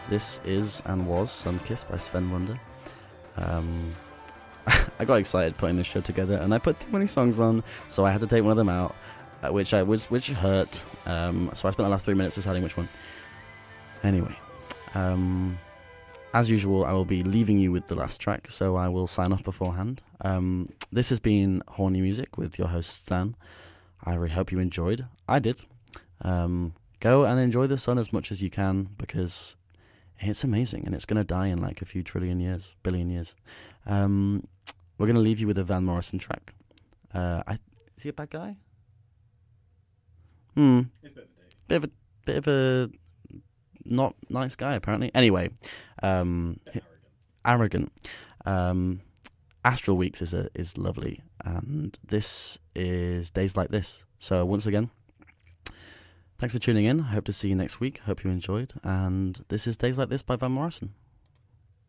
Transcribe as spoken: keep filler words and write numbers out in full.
This is and was Sunkissed by Sven Wunder. Um, I got excited putting this show together, and I put too many songs on, so I had to take one of them out, uh, which I was which hurt. Um, so I spent the last three minutes deciding which one. Anyway, um, as usual, I will be leaving you with the last track, so I will sign off beforehand. Um, this has been Horny Music with your host Stan. I really hope you enjoyed. I did. Um, go and enjoy the sun as much as you can, because it's amazing, and it's going to die in like a few trillion years, billion years. Um, we're going to leave you with a Van Morrison track. Uh, I, is he a bad guy? Hmm. He's a bit of a dick. Bit of a, bit of a not nice guy, apparently. Anyway, um, Bit arrogant. arrogant. Um, Astral Weeks is a, is lovely, and this is Days Like This. So once again, thanks for tuning in. I hope to see you next week. Hope you enjoyed. And this is Days Like This by Van Morrison.